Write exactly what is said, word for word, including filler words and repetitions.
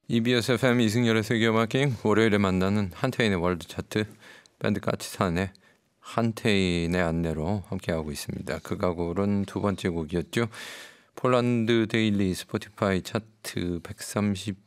이비에스 에프엠 이승열의 세계음악여행 월요일에 만나는 한태인의 월드 차트 밴드 까치산의 한태인의 안내로 함께하고 있습니다. 그 가곡은 두 번째 곡이었죠. 폴란드 데일리 스포티파이 차트 백삼십